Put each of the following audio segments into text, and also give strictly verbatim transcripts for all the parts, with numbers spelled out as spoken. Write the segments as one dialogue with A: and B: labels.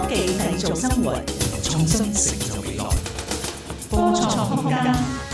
A: 技製造生活，創新成就未來。科創空間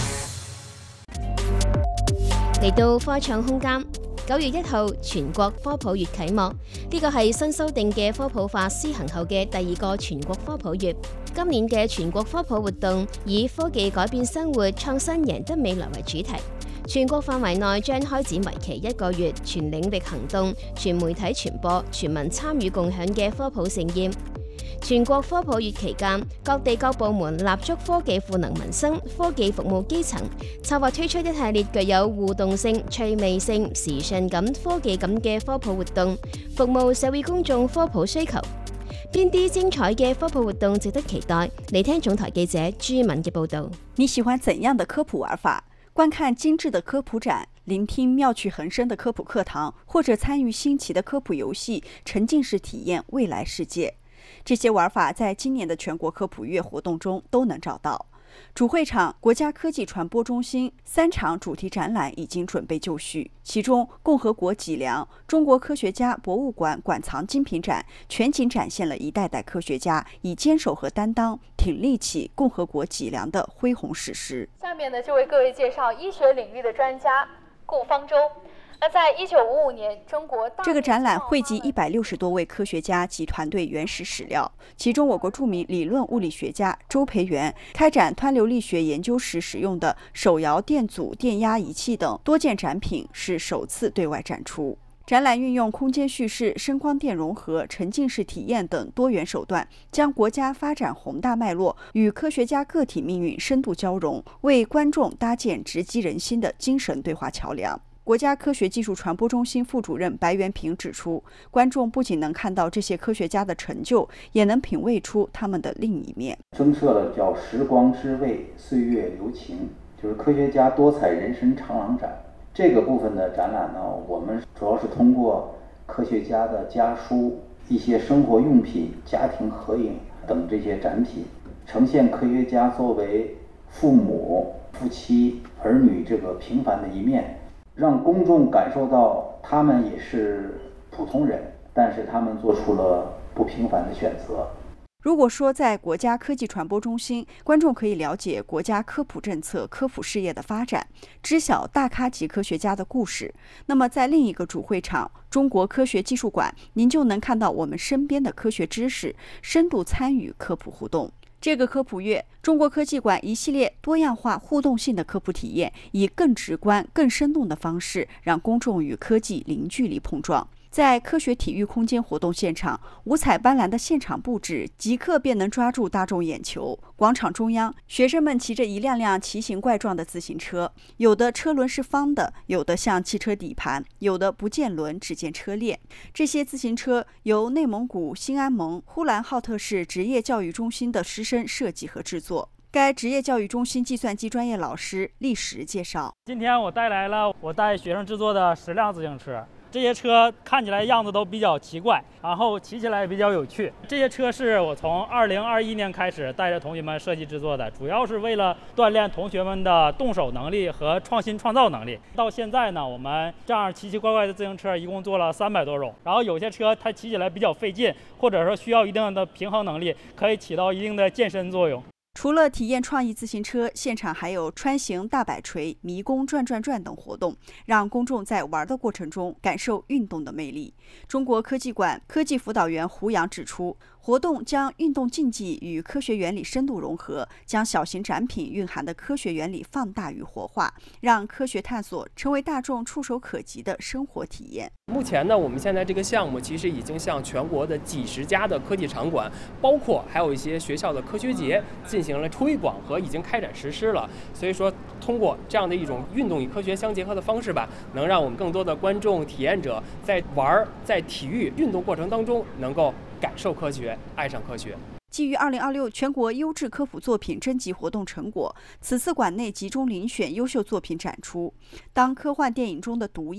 B: 嚟到科創空間，九月一號全國科普月啟幕，呢個係新修訂嘅科普法施行後嘅第二個全國科普月。今年嘅全國科普活動以科技改變生活、創新贏得未來為主題。全國範圍內將開展為期一個月、全領域行動、全媒體傳播、全民參與共享嘅科普盛宴。全國科普月期間，各地各部門立足科技賦能民生、科技服務基層，策劃推出一系列具有互動性、趣味性、時尚感、科技感嘅科普活動，服務社會公眾科普需求。邊啲精彩嘅科普活動值得期待？嚟聽總台記者朱敏嘅報導。
C: 你喜歡怎樣的科普玩法？觀看精緻的科普展，聆聽妙趣橫生的科普課堂，或者參與新奇的科普遊戲，沉浸式體驗未來世界。這些玩法在今年的全國科普月活動中都能找到。主會場國家科技傳播中心三場主題展覽已經準備就緒，其中共和國脊梁中國科學家博物館館藏精品展全景展現了一代代科學家以堅守和擔當挺立起共和國脊梁的恢宏史詩。
D: 下面呢就為各位介紹醫學領域的專家顧方舟。那在一九五五年，中國
C: 這個展覽匯集一百六十多位科學家及團隊原始史料，其中我國著名理論物理學家周培源開展湍流力學研究時使用的手搖電阻電壓儀器等多件展品是首次對外展出。展覽運用空間敘事、聲光電融合、沉浸式體驗等多元手段，將國家發展宏大脈絡與科學家個體命運深度交融，為觀眾搭建直擊人心的精神對話橋樑。國家科學技術傳播中心副主任白元平指出，觀眾不僅能看到這些科學家的成就，也能品味出他們的另一面。
E: 增設了叫時光之味，歲月留情，就是科學家多彩人生長廊展。這個部分的展覽呢，我們主要是通過科學家的家書、一些生活用品、家庭合影等這些展品，呈現科學家作為父母、夫妻、兒女這個平凡的一面，讓公眾感受到他們也是普通人，但是他們做出了不平凡的選擇。
C: 如果說在國家科技傳播中心，觀眾可以了解國家科普政策、科普事業的發展，知曉大咖級科學家的故事，那麼在另一個主會場中國科學技術館，您就能看到我們身邊的科學知識，深度參與科普互動。這個科普月，中國科技館一系列多樣化互動性的科普體驗，以更直觀、更生動的方式，讓公眾與科技零距離碰撞。在科學體育空間活動現場，五彩斑斕的現場佈置即刻便能抓住大眾眼球。廣場中央，學生們騎着一輛輛奇形怪狀的自行車，有的車輪是方的，有的像汽車底盤，有的不見輪只見車鏈。這些自行車由內蒙古興安盟呼蘭浩特市職業教育中心的師生設計和製作。該職業教育中心計算機專業老師厲石介紹：
F: 今天我帶來了我帶學生製作的十輛自行車。這些車看起來樣子都比較奇怪，然後騎起來也比較有趣。這些車是我從二零二一年開始帶着同學們設計製作的，主要是為了鍛鍊同學們的動手能力和創新創造能力。到現在呢，我們這樣奇奇怪怪的自行車一共做了三百多種，然後有些車它騎起來比較費勁，或者說需要一定的平衡能力，可以起到一定的健身作用。
C: 除了體驗創意自行車，現場還有穿行大擺錘、迷宮轉轉轉等活動，讓公眾在玩的過程中感受運動的魅力。中國科技館科技輔導員胡楊指出，活動將運動競技與科學原理深度融合，將小型展品蘊含的科學原理放大與活化，讓科學探索成為大眾觸手可及的生活體驗。
G: 目前呢，我們現在這個項目其實已經向全國的幾十家的科技場館，包括還有一些學校的科學節進行了推廣和已經開展實施了。所以說，通過這樣的一種運動與科學相結合的方式吧，能讓我們更多的觀眾體驗者在玩、在體育運動過程當中能夠感受科學，愛上科學。
C: 基於二零二六全國優質科普作品徵集活動成果，此次館內集中遴選優秀作品展出。當科幻電影中的毒液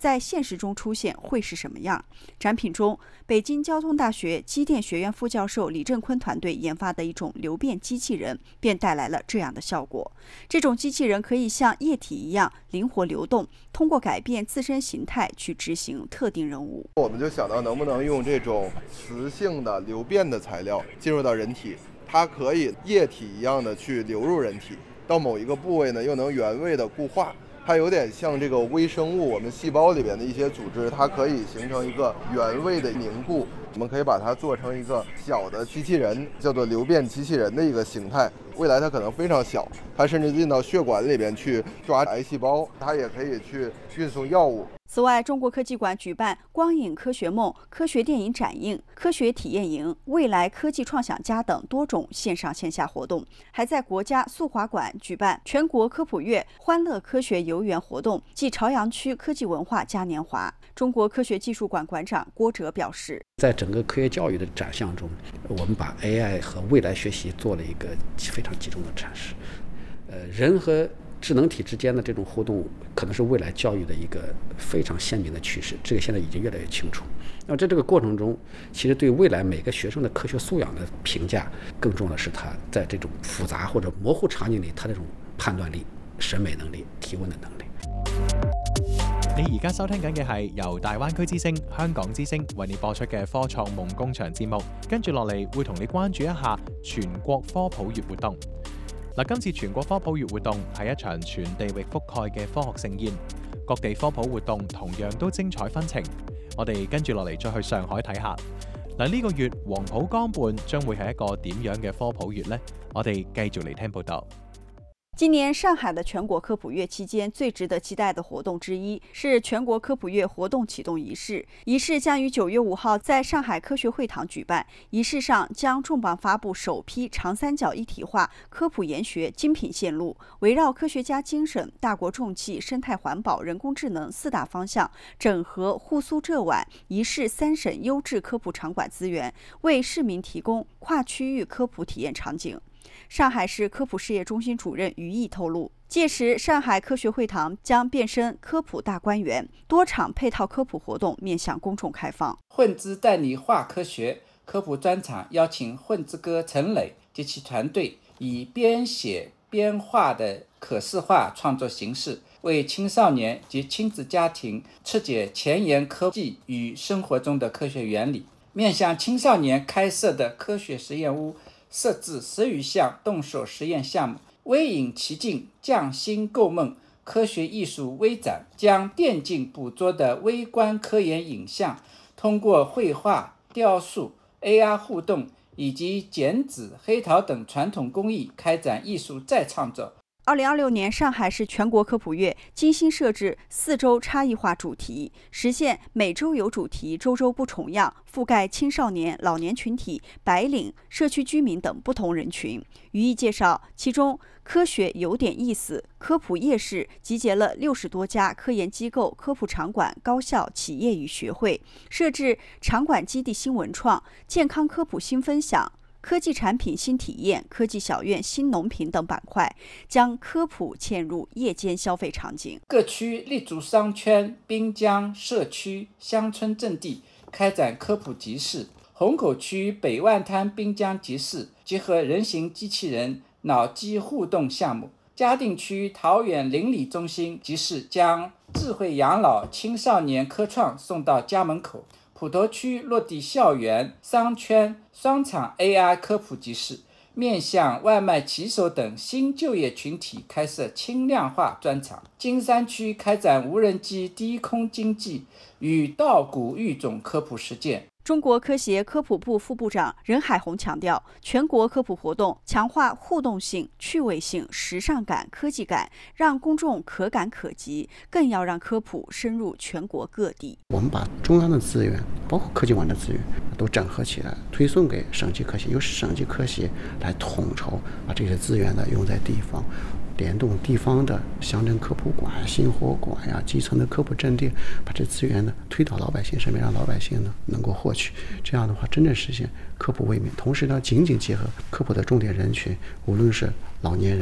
C: 在现实中出现会是什么样？展品中，北京交通大学机电学院副教授李振坤团队研发的一种流变机器人便带来了这样的效果。这种机器人可以像液体一样灵活流动，通过改变自身形态去执行特定任务。
H: 我们就想到能不能用这种磁性的流变的材料进入到人体，它可以液体一样的去流入人体，到某一个部位呢又能原位的固化。它有点像这个微生物，我们细胞里边的一些组织，它可以形成一个原位的凝固。我们可以把它做成一个小的机器人，叫做流变机器人的一个形态。未来它可能非常小，它甚至进到血管里边去抓癌细胞，它也可以去运送药物。
C: 此外，中国科技馆举办光影科学梦、科学电影展映、科学体验营、未来科技创想家等多种线上线下活动，还在国家速滑馆举办全国科普月欢乐科学游园活动暨朝阳区科技文化嘉年华。中国科学技术馆馆长郭哲表示，
I: 在整个科学教育的展项中，我们把 A I 和未来学习做了一个非常集中的阐释。呃，人和智能体之间的这种互动，可能是未来教育的一个非常鲜明的趋势，这个现在已经越来越清楚。那么在这个过程中，其实对未来每个学生的科学素养的评价，更重要的是他在这种复杂或者模糊场景里，他这种判斷力、審美能力、提問的能力。
J: 你而家收聽緊嘅係由大灣區之星、香港之星為你播出嘅科創夢工場節目，跟住落嚟會同你關注一下全國科普月活動。嗱，今次全國科普月活動係一場全地域覆蓋嘅科學盛宴，各地科普活動同樣都精彩紛呈。我哋跟住落嚟再去上海睇下。嗱，呢個月黃埔江畔將會係一個點樣嘅科普月呢？我哋繼續嚟聽報道。
C: 今年上海的全国科普月期间，最值得期待的活动之一是全国科普月活动启动仪式。仪式将于九月五号在上海科学会堂举办。仪式上将重磅发布首批长三角一体化科普研学精品线路，围绕科学家精神、大国重器、生态环保、人工智能四大方向，整合沪苏浙皖一市三省优质科普场馆资源，为市民提供跨区域科普体验场景。上海市科普事业中心主任于毅透露，届时上海科学会堂将变身科普大观园，多场配套科普活动面向公众开放。
K: 混之带你话科学科普专场邀请混之哥陈磊及其团队，以边写边画的可视化创作形式，为青少年及亲子家庭拆解前沿科技与生活中的科学原理。面向青少年开设的科学实验屋设置十余项动手实验项目，微影奇境、匠心构梦、科学艺术微展，将电竞捕捉的微观科研影像，通过绘画、雕塑、A R 互动以及剪纸、黑陶等传统工艺开展艺术再创作。
C: 二零二六年上海市全国科普月精心设置四周差异化主题，实现每周有主题、周周不重样，覆盖青少年、老年群体、白领、社区居民等不同人群。于毅介绍，其中科学有点意思科普夜市集结了六十多家科研机构、科普场馆、高校、企业与学会，设置场馆基地新文创、健康科普新分享、科技产品新体验、科技小院新农品等板块，将科普嵌入夜间消费场景。
K: 各区立足商圈、滨江、社区、乡村阵地，开展科普集市。虹口区北万滩滨江集市结合人形机器人、脑机互动项目。嘉定区桃园邻里中心集市将智慧养老、青少年科创送到家门口。普陀区落地校园、商圈、商场 A I 科普集市，面向外卖骑手等新就业群体开设轻量化专场。金山区开展无人机低空经济与稻谷育种科普实践。
C: 中国科协科普部副部长任海红强调，全国科普活动强化互动性、趣味性、时尚感、科技感，让公众可感可及，更要让科普深入全国各地。
I: 我们把中央的资源，包括科技馆的资源，都整合起来，推送给省级科协，由省级科协来统筹，把这些资源呢用在地方。联动地方的乡镇科普馆、新活馆呀、基层的科普阵地，把这资源呢推到老百姓身边，让老百姓呢能够获取。这样的话，真正实现科普为民。同时呢，紧紧结合科普的重点人群，无论是老年人，还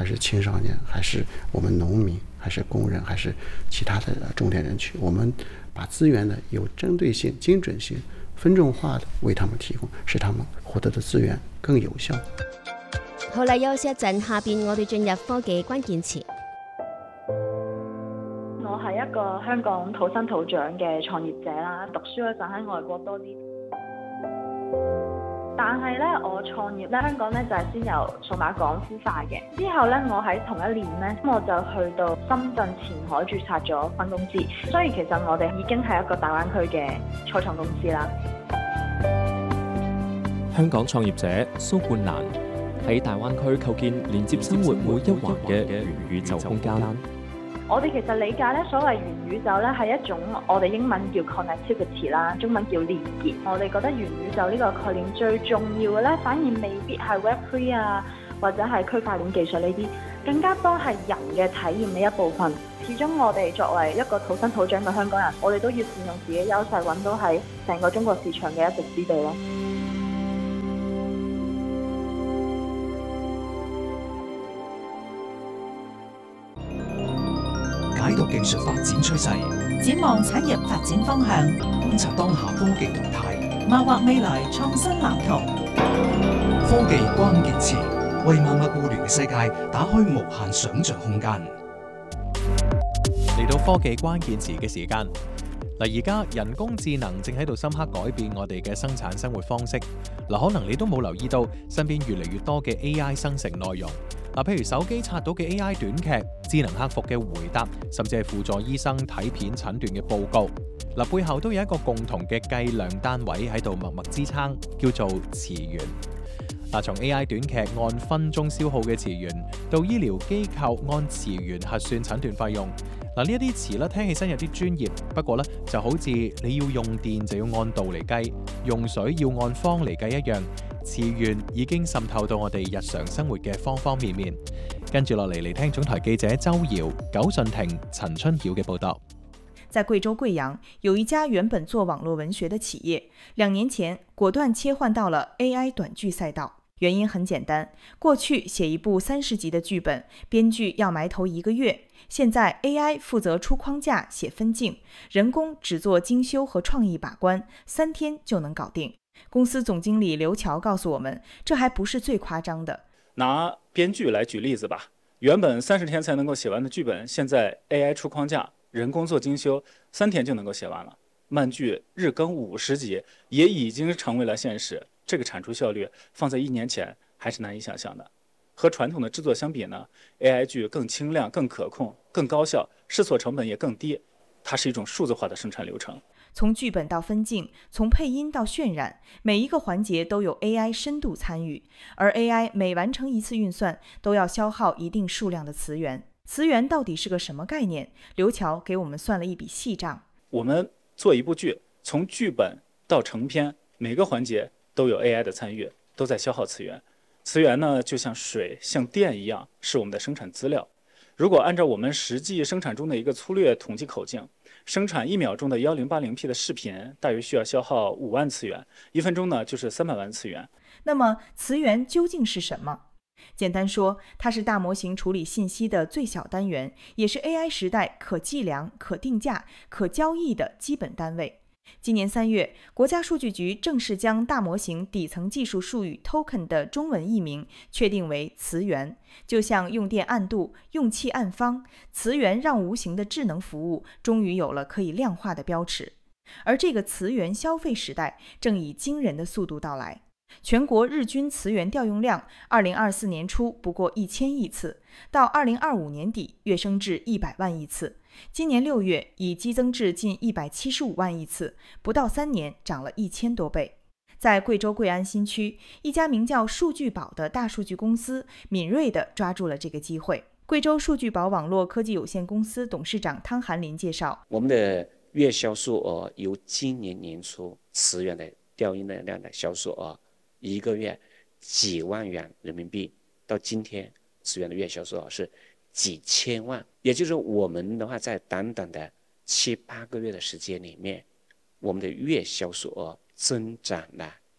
I: 还是青少年，还是我们农民，还是工人，还是其他的重点人群，我们把资源呢有针对性、精准性、分众化的为他们提供，使他们获得的资源更有效。
B: 好啦，休息一陣，下邊我哋進入科技關鍵詞。
L: 我係一個香港土生土長嘅創業者啦，讀書嗰陣喺外國多啲。但係咧，我創業咧，香港咧就係先由數碼港孵化嘅。之後咧，我喺同一年咧，我就去到深圳前海註冊咗分公司。所以其實我哋已經係一個大灣區嘅初創公司啦。
M: 香港創業者蘇冠蘭喺大灣區構建連接生活每一環嘅元宇宙空間。
L: 我哋其實理解咧，所謂元宇宙咧係一種我哋英文叫 connectivity 啦，中文叫連結。我哋覺得元宇宙呢個概念最重要嘅咧，反而未必係 Web 三 啊，或者係區塊鏈技術呢啲，更加多係人嘅體驗嘅一部分。始終我哋作為一個土生土長嘅香港人，我哋都要善用自己優勢，揾到喺成個中國市場嘅一席之地咯。
A: 解讀技術發展趨勢，展望產業發展方向，觀察當下科技動態，謀劃未來創新藍圖。科技關鍵詞，為萬物互聯嘅世界打開無限想像空間。
J: 嚟到科技關鍵詞嘅時間，嗱，而家人工智能正喺度深刻改變我哋嘅生產生活方式。嗱，可能你都冇留意到，身邊越嚟越多嘅 A I 生成內容。嗱，譬如手機刷到嘅 A I 短劇、智能客服嘅回答，甚至係輔助醫生睇片診斷嘅報告。嗱，背後都有一個共同嘅計量單位喺度默默支撐，叫做詞源。嗱，從 A I 短劇按分鐘消耗嘅詞源，到醫療機構按詞源核算診斷費用。嗱，呢一啲詞咧聽起身有啲專業，不過咧就好似你要用電就要按度嚟計，用水要按方嚟計一樣。詞源已經滲透到我哋日常生活嘅方方面面。跟住落嚟嚟聽總台記者周瑤、九順婷、陳春曉嘅報道。
N: 在貴州貴陽，有一家原本做網絡文學的企業，兩年前果斷切換到了 A I 短劇賽道。原因很簡單，過去寫一部三十集的劇本，編劇要埋頭一個月，現在 A I 負責出框架、寫分鏡，人工只做精修和創意把關，三天就能搞定。公司總經理劉橋告訴我們，這還不是最誇張的。
O: 拿編劇來舉例子吧，原本三十天才能夠寫完的劇本，現在 A I 出框架，人工做精修，三天就能夠寫完了。漫劇日更五十集也已經成為了現實，這個產出效率放在一年前還是難以想象的。和傳統的製作相比呢 ，A I 劇更輕量、更可控、更高效，試錯成本也更低。它是一種數字化的生產流程。
N: 從劇本到分鏡，從配音到渲染，每一個環節都有 A I 深度參與。而 A I 每完成一次運算，都要消耗一定數量的詞源。詞源到底是個什麼概念？劉橋給我們算了一筆細賬。
O: 我們做一部劇，從劇本到成片，每個環節都有 A I 的參與，都在消耗詞源。詞源呢，就像水、像電一樣，是我們的生產資料。如果按照我們實際生產中的一個粗略統計口徑，生產一秒鐘的一零八零 P 的視頻，大約需要消耗五萬詞源，一分鐘呢就是三百萬詞源。
N: 那麼詞源究竟是什麼？簡單說，它是大模型處理信息的最小單元，也是 A I 時代可計量、可定價、可交易的基本單位。今年三月，國家數據局正式將大模型底層技術術語 token 的中文譯名確定為詞源。就像用電按度、用氣按方，詞源讓無形的智能服務終於有了可以量化的標尺。而這個詞源消費時代正以驚人的速度到來。全國日均詞源調用量，二零二四年初不過一千億次，到二零二五年底躍升至一百萬億次。今年六月已激增至近一百七十五萬億次，不到三年漲了一千多倍。在貴州貴安新區，一家名叫數據寶的大數據公司敏銳地抓住了這個機會。貴州數據寶網絡科技有限公司董事長湯寒林介紹，
P: 我們的月銷售額由今年年初詞源的調用的量的銷售額一個月幾萬元人民幣，到今天詞源的月銷售額是幾千萬，也就是我們的話在短短的七八個月的時間裡面，我們的月銷售額增長了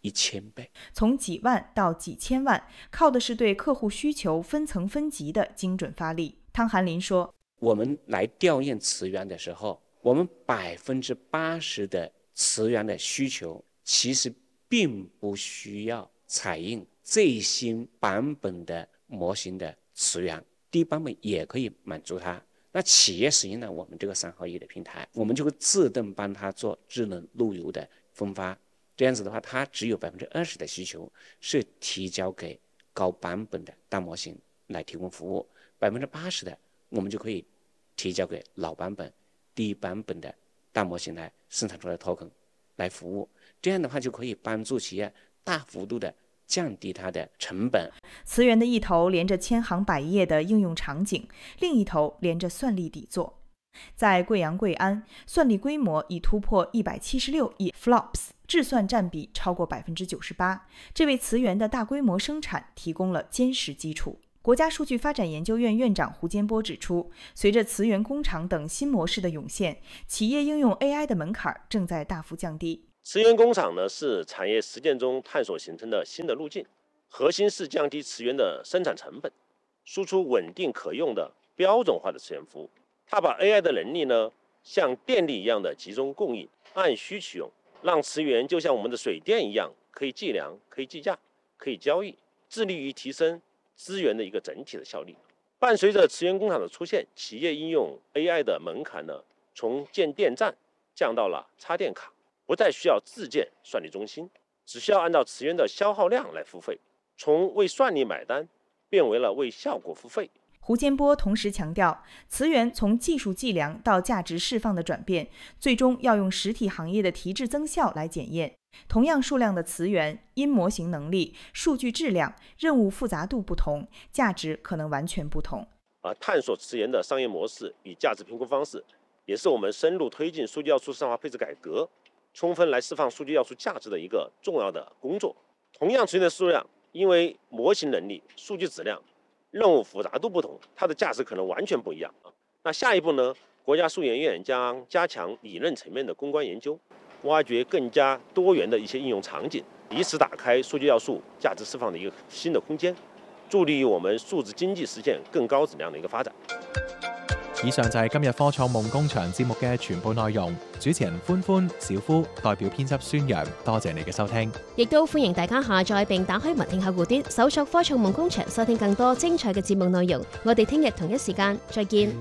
P: 一千倍。
N: 从几万到几千万，靠的是对客户需求分层分级的精准发力。汤寒林说，
P: 我们来调研词源的时候，我们百分之八十的词源的需求其实并不需要采用最新版本的模型的词源，低版本也可以满足它。那企业使用了我们这个三合一的平台，我们就会自动帮它做智能路由的分发。这样子的话，它只有百分之二十的需求是提交给高版本的大模型来提供服务，百分之八十的我们就可以提交给老版本、低版本的大模型来生产出来的 token 来服务。这样的话就可以帮助企业大幅度的降低它的成本。
N: 词源的一头连着千行百业的应用场景，另一头连着算力底座。在贵阳贵安，算力规模已突破一百七十六亿 F L O P S， 智算占比超过百分之九十八，这为词源的大规模生产提供了坚实基础。国家数据发展研究院院长胡坚波指出，随着词源工厂等新模式的涌现，企业应用 A I 的门槛正在大幅降低。
Q: 词源工厂呢，是产业实践中探索形成的新的路径，核心是降低词源的生产成本，输出稳定可用的标准化的词源服务。它把 A I 的能力呢，像电力一样的集中供应，按需取用，让词源就像我们的水电一样，可以计量、可以计价、可以交易，致力于提升资源的一个整体的效率。伴随着词源工厂的出现，企业应用 A I 的门槛呢，从建电站降到了插电卡，不再需要自建算力中心，只需要按照词源的消耗量来付费，从为算力买单变为了为效果付费。
N: 胡坚波同时强调，词源从技术计量到价值释放的转变，最终要用实体行业的提质增效来检验。同样数量的词源，因模型能力、数据质量、任务复杂度不同，价值可能完全不同。
Q: 啊，探索词源的商业模式与价值评估方式，也是我们深入推进数据要素市场化配置改革，充分来释放数据要素价值的一个重要的工作。同样词源的数量，因为模型能力、数据质量、任务复杂度不同，它的价值可能完全不一样啊。那下一步呢？国家数研院将加强理论层面的攻关研究，挖掘更加多元的一些应用场景，以此打开数据要素价值释放的一个新的空间，助力于我們數字經濟實現更高質量嘅一個發展。
J: 以上就係今日科創夢工場節目嘅全部內容。主持人歡歡、小夫代表編輯孫陽，多謝你嘅收聽。
B: 亦都歡迎大家下載並打開文聽客戶端，搜索科創夢工場，收聽更多精彩嘅節目內容。我哋聽日同一時間再見。